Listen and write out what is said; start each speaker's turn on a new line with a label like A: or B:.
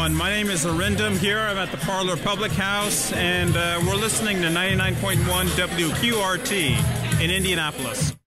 A: everyone. My name is Arindam here. I'm at the Parlor Public House, and we're listening to 99.1 WQRT in Indianapolis.